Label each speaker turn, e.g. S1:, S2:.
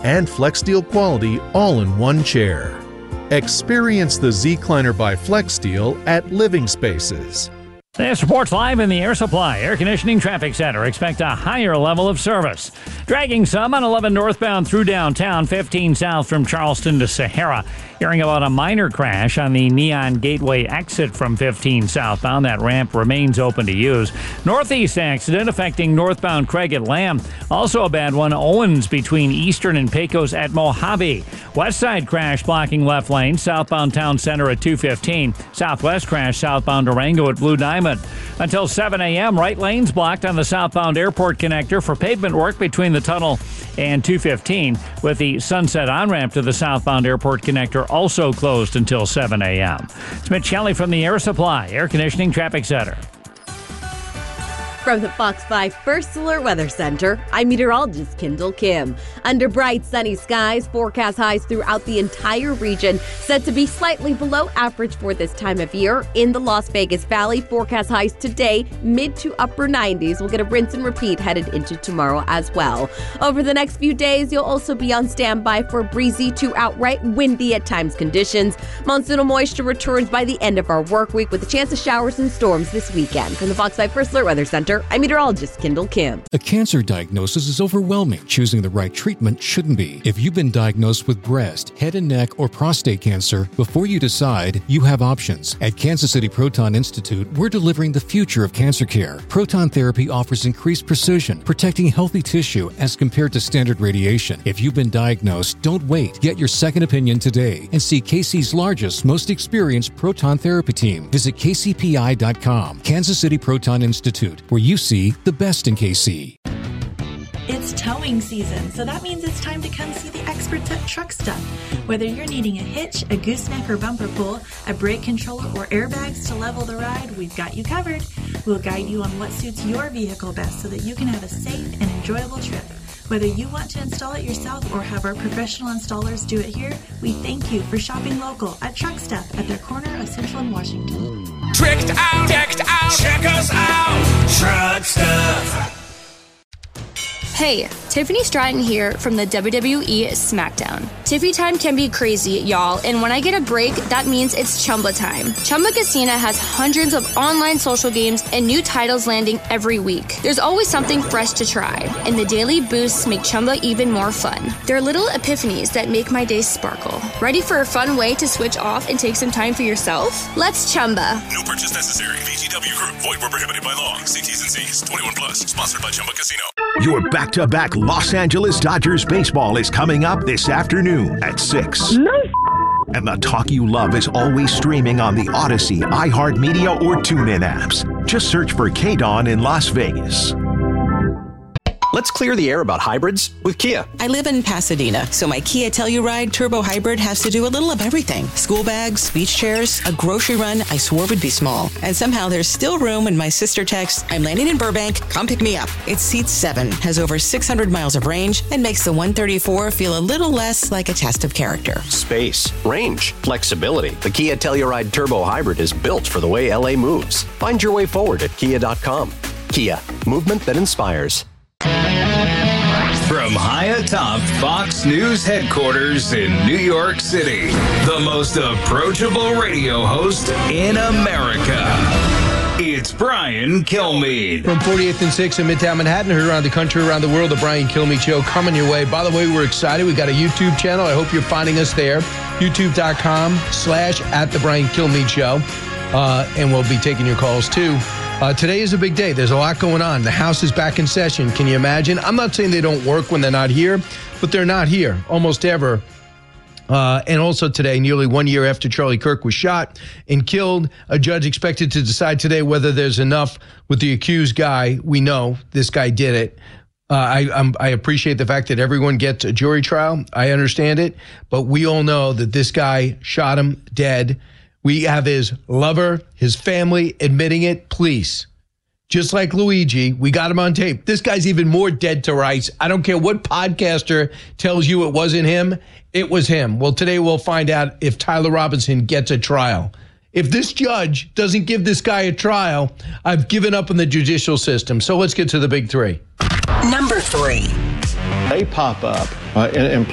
S1: and FlexSteel quality all in one chair. Experience the Zecliner by FlexSteel at Living Spaces.
S2: This report's live in the Air Supply Air Conditioning Traffic Center. Expect a higher level of service. Dragging some on 11 northbound through downtown, 15 south from Charleston to Sahara. Hearing about a minor crash on the Neon Gateway exit from 15 southbound. That ramp remains open to use. Northeast accident affecting northbound Craig at Lamb. Also a bad one, Owens between Eastern and Pecos at Mojave. West side crash blocking left lane, southbound Town Center at 215. Southwest crash southbound Durango at Blue Diamond. Until 7 a.m., right lanes blocked on the southbound airport connector for pavement work between the tunnel and 215, with the Sunset on-ramp to the southbound airport connector also closed until 7 a.m. It's Mitch Shelley from the Air Supply Air Conditioning Traffic Center.
S3: From the Fox 5 First Alert Weather Center, I'm meteorologist Kendall Kim. Under bright sunny skies, forecast highs throughout the entire region set to be slightly below average for this time of year. In the Las Vegas Valley, forecast highs today, mid to upper 90s. We'll get a rinse and repeat headed into tomorrow as well. Over the next few days, you'll also be on standby for breezy to outright windy at times conditions. Monsoonal moisture returns by the end of our work week with a chance of showers and storms this weekend. From the Fox 5 First Alert Weather Center, I'm meteorologist Kendall Kim.
S4: A cancer diagnosis is overwhelming. Choosing the right treatment shouldn't be. If you've been diagnosed with breast, head and neck, or prostate cancer, before you decide, you have options. At Kansas City Proton Institute, we're delivering the future of cancer care. Proton therapy offers increased precision, protecting healthy tissue as compared to standard radiation. If you've been diagnosed, don't wait. Get your second opinion today and see KC's largest, most experienced proton therapy team. Visit kcpi.com. Kansas City Proton Institute, where you see the best in KC.
S5: It's towing season, so that means it's time to come see the experts at Truck Stuff. Whether you're needing a hitch, a gooseneck or bumper pull, a brake controller, or airbags to level the ride, we've got you covered. We'll guide you on what suits your vehicle best so that you can have a safe and enjoyable trip. Whether you want to install it yourself or have our professional installers do it here, we thank you for shopping local at Truck Stuff at their corner of Central and Washington.
S6: Tricked out, decked out, check us out, Truck Stuff.
S7: Hey, Tiffany Stratton here from the WWE SmackDown. Tiffy time can be crazy, y'all, and when I get a break, that means it's Chumba time. Chumba Casino has hundreds of online social games and new titles landing every week. There's always something fresh to try, and the daily boosts make Chumba even more fun. They're little epiphanies that make my day sparkle. Ready for a fun way to switch off and take some time for yourself? Let's Chumba.
S8: No purchase necessary. VGW Group. Void where prohibited by law. See T's and C's. 21 plus. Sponsored by Chumba Casino.
S9: Your back-to-back Los Angeles Dodgers baseball is coming up this afternoon at 6. And the talk you love is always streaming on the Odyssey, iHeartMedia, or TuneIn apps. Just search for KDAWN in Las Vegas.
S10: Let's clear the air about hybrids with Kia.
S11: I live in Pasadena, so my Kia Telluride Turbo Hybrid has to do a little of everything. School bags, beach chairs, a grocery run I swore would be small. And somehow there's still room when my sister texts, I'm landing in Burbank, come pick me up. It seats 7, has over 600 miles of range, and makes the 134 feel a little less like a test of character.
S10: Space, range, flexibility. The Kia Telluride Turbo Hybrid is built for the way LA moves. Find your way forward at kia.com. Kia, movement that inspires.
S6: From high atop Fox News headquarters in New York City, the most approachable radio host in America. It's Brian Kilmeade.
S12: From 48th and 6th in Midtown Manhattan, heard around the country, around the world, the Brian Kilmeade Show coming your way. By the way, we're excited. We've got a YouTube channel. I hope you're finding us there. YouTube.com/@The Brian Kilmeade Show. And we'll be taking your calls too. Today is a big day. There's a lot going on. The House is back in session. Can you imagine? I'm not saying they don't work when they're not here, but they're not here almost ever. And also today, nearly 1 year after Charlie Kirk was shot and killed, a judge expected to decide today whether there's enough with the accused guy. We know this guy did it. I appreciate the fact that everyone gets a jury trial. I understand it. But we all know that this guy shot him dead. We have his lover, his family admitting it. Please, just like Luigi, we got him on tape. This guy's even more dead to rights. I don't care what podcaster tells you it wasn't him. It was him. Well, today we'll find out if Tyler Robinson gets a trial. If this judge doesn't give this guy a trial, I've given up on the judicial system. So let's get to the big three.
S13: Number 3.
S14: They pop up in